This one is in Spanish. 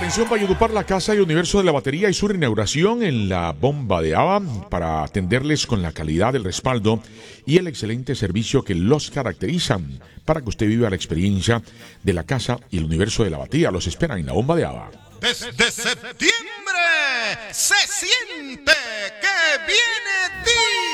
Atención, Valledupar, la Casa y Universo de la Batería y su reinauguración en la Bomba de Ava para atenderles con la calidad del respaldo y el excelente servicio que los caracterizan para que usted viva la experiencia de la Casa y el Universo de la Batería. Los esperan en la Bomba de Ava. Desde septiembre se siente que viene